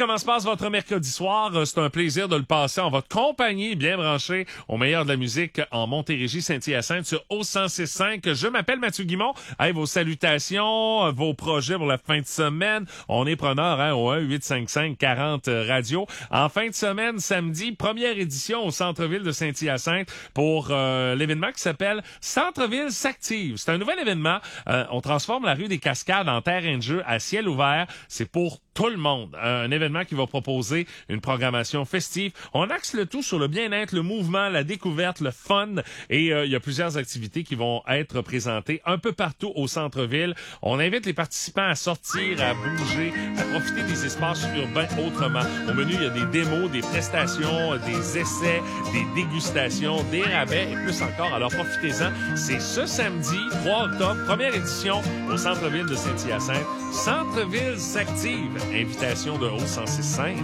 comment se passe votre mercredi soir? C'est un plaisir de le passer en votre compagnie, bien branché au meilleur de la musique en Montérégie, Saint-Hyacinthe sur O106.5. Je m'appelle Mathieu Guimont. Hey, vos salutations, vos projets pour la fin de semaine. On est preneur au 1-855-40 radio. En fin de semaine, samedi, première édition au centre-ville de Saint-Hyacinthe pour l'événement qui s'appelle Centre-ville s'active. C'est un nouvel événement. On transforme la rue des Cascades en terrain de jeu à ciel ouvert. C'est pour tout le monde. Un événement qui va proposer une programmation festive. On axe le tout sur le bien-être, le mouvement, la découverte, le fun. Et il y a plusieurs activités qui vont être présentées un peu partout au centre-ville. On invite les participants à sortir, à bouger, à profiter des espaces urbains autrement. Au menu, il y a des démos, des prestations, des essais, des dégustations, des rabais et plus encore. Alors profitez-en. C'est ce samedi, 3 octobre, première édition au centre-ville de Saint-Hyacinthe. Centre-ville s'active. Invitation de O106.5.